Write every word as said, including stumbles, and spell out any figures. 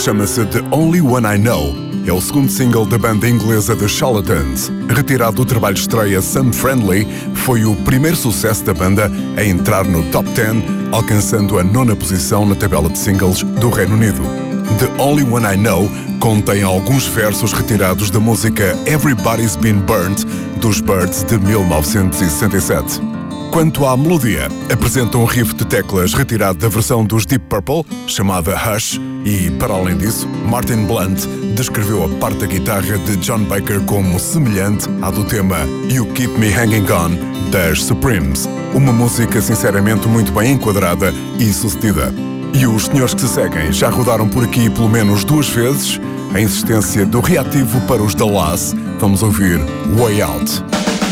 chama-se The Only One I Know. É o segundo single da banda inglesa The Charlatans. Retirado do trabalho de estreia Some Friendly, foi o primeiro sucesso da banda a entrar no top dez, alcançando a nona posição na tabela de singles do Reino Unido. The Only One I Know contém alguns versos retirados da música Everybody's Been Burnt, dos Byrds, de mil novecentos e sessenta e sete. Quanto à melodia, apresenta um riff de teclas retirado da versão dos Deep Purple, chamada Hush, e, para além disso, Martin Blunt descreveu a parte da guitarra de John Baker como semelhante à do tema You Keep Me Hanging On, das Supremes, uma música sinceramente muito bem enquadrada e sucedida. E os senhores que se seguem já rodaram por aqui pelo menos duas vezes. A insistência do reativo para os The Lass. Vamos ouvir Way Out.